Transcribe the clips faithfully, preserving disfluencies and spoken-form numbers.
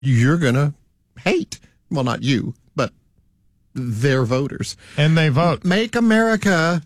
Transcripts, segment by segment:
you're going to hate. Well, not you, but their voters. And they vote. Make America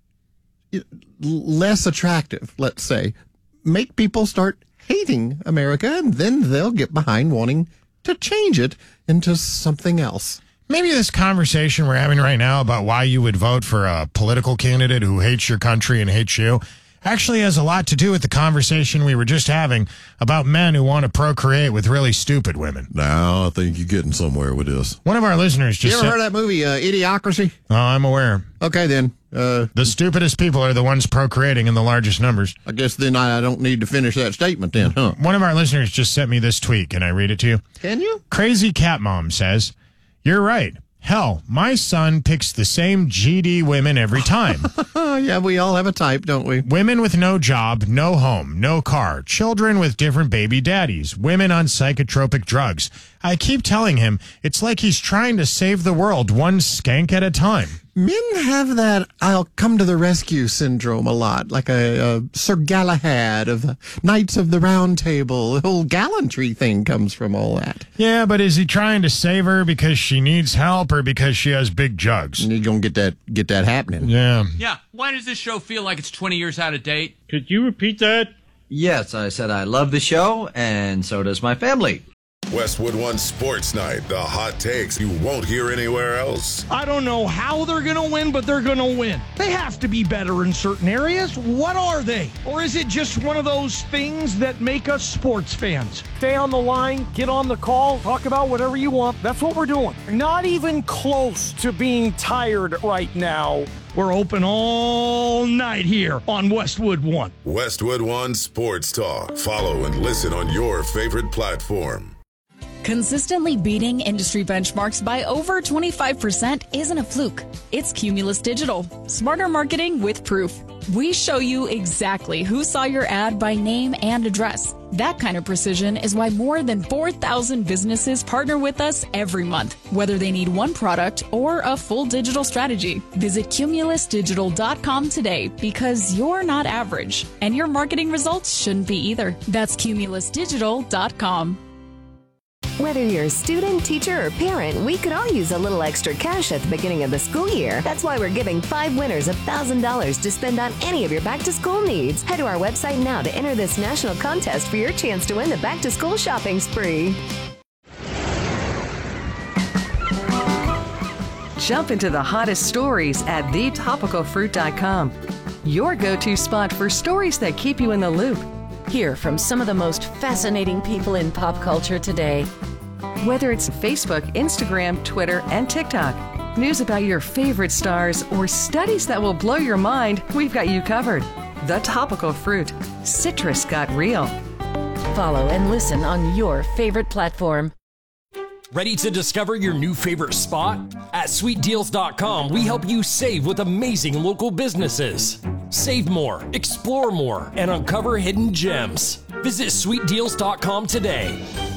less attractive, let's say. Make people start hating America, and then they'll get behind wanting to change it into something else. Maybe this conversation we're having right now about why you would vote for a political candidate who hates your country and hates you actually has a lot to do with the conversation we were just having about men who want to procreate with really stupid women. Now I think you're getting somewhere with this. One of our listeners just You ever said, heard of that movie, uh, Idiocracy? Oh, I'm aware. Okay, then. Uh, the stupidest people are the ones procreating in the largest numbers. I guess then I, I don't need to finish that statement then, huh? One of our listeners just sent me this tweet. Can I read it to you? Can you? Crazy Cat Mom says, "You're right. Hell, my son picks the same G D women every time. Oh, yeah, we all have a type, don't we? Women with no job, no home, no car, children with different baby daddies, women on psychotropic drugs. I keep telling him it's like he's trying to save the world one skank at a time." Men have that I'll come to the rescue syndrome a lot, like a, a Sir Galahad of the Knights of the Round Table. The whole gallantry thing comes from all that. Yeah, but is he trying to save her because she needs help or because she has big jugs? And you're going to get that get that happening. Yeah. Yeah, why does this show feel like it's twenty years out of date? Could you repeat that? Yes, I said I love the show, and so does my family. Westwood One Sports Night, the hot takes you won't hear anywhere else. I don't know how they're going to win, but they're going to win. They have to be better in certain areas. What are they? Or is it just one of those things that make us sports fans? Stay on the line, get on the call, talk about whatever you want. That's what we're doing. Not even close to being tired right now. We're open all night here on Westwood One. Westwood One Sports Talk. Follow and listen on your favorite platform. Consistently beating industry benchmarks by over twenty-five percent isn't a fluke. It's Cumulus Digital. Smarter marketing with proof. We show you exactly who saw your ad by name and address. That kind of precision is why more than four thousand businesses partner with us every month, whether they need one product or a full digital strategy. Visit cumulus digital dot com today because you're not average, and your marketing results shouldn't be either. That's cumulus digital dot com. Whether you're a student, teacher, or parent, we could all use a little extra cash at the beginning of the school year. That's why we're giving five winners one thousand dollars to spend on any of your back-to-school needs. Head to our website now to enter this national contest for your chance to win the back-to-school shopping spree. Jump into the hottest stories at the topical fruit dot com. Your go-to spot for stories that keep you in the loop. Hear from some of the most fascinating people in pop culture today. Whether it's Facebook, Instagram, Twitter, and TikTok, news about your favorite stars, or studies that will blow your mind, we've got you covered. The Topical Fruit. Citrus got real. Follow and listen on your favorite platform. Ready to discover your new favorite spot? At sweet deals dot com, we help you save with amazing local businesses. Save more, explore more, and uncover hidden gems. Visit sweet deals dot com today.